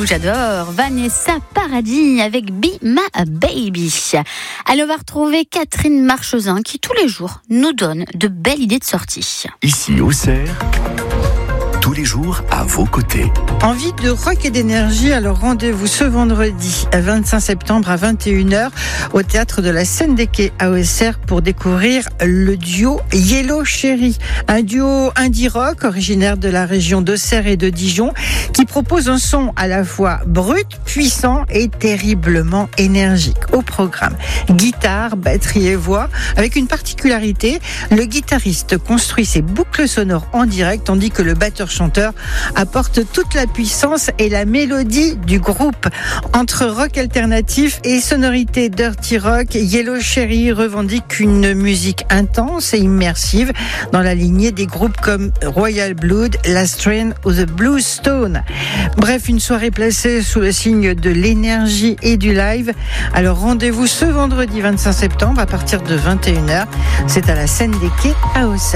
beaucoup, j'adore. Vanessa Paradis avec Be My Baby. Allez, on va retrouver Catherine Marchesin qui tous les jours nous donne de belles idées de sortie. Ici Auxerre, tous les jours à vos côtés. Envie de rock et d'énergie, alors rendez-vous ce vendredi 25 septembre à 21h au théâtre de la Scène des Quais à Auxerre pour découvrir le duo Yellow Cherry, un duo indie rock originaire de la région d'Auxerre et de Dijon qui propose un son à la fois brut, puissant et terriblement énergique. Au programme, guitare, batterie et voix, avec une particularité, le guitariste construit ses boucles sonores en direct tandis que le batteur-chanteur apporte toute la puissance et la mélodie du groupe. Entre rock alternatif et sonorité dirty rock, Yellow Cherry revendique une musique intense et immersive dans la lignée des groupes comme Royal Blood, Last Train ou The Blue Stone. Bref, une soirée placée sous le signe de l'énergie et du live. Alors rendez-vous ce vendredi 25 septembre à partir de 21h. C'est à la Scène des Quais à Auxerre.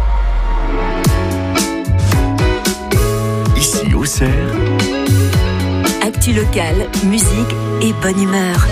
Ici Auxerre, actu locale, musique et bonne humeur.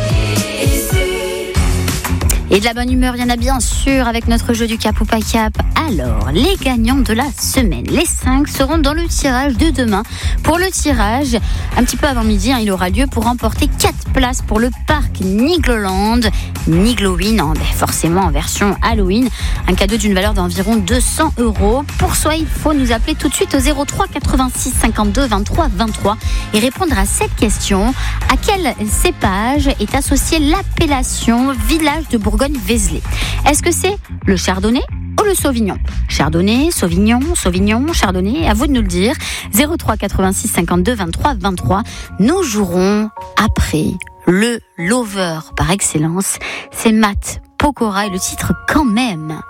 Et de la bonne humeur, il y en a bien sûr avec notre jeu du Cap ou pas Cap. Alors, les gagnants de la semaine, les 5 seront dans le tirage de demain. Pour le tirage, un petit peu avant midi, il aura lieu pour remporter 4 places pour le parc Nigloland, Niglowin, forcément en version Halloween. Un cadeau d'une valeur d'environ 200 €. Pour ça, il faut nous appeler tout de suite au 03 86 52 23 23 et répondre à cette question. À quel cépage est associée l'appellation village de Bourgogne-Vézelay? Est-ce que c'est le chardonnay ou le sauvignon? Chardonnay, sauvignon, chardonnay, à vous de nous le dire. 03 86 52 23 23. Nous jouerons après le lover par excellence. C'est Matt Pokora et le titre Quand même.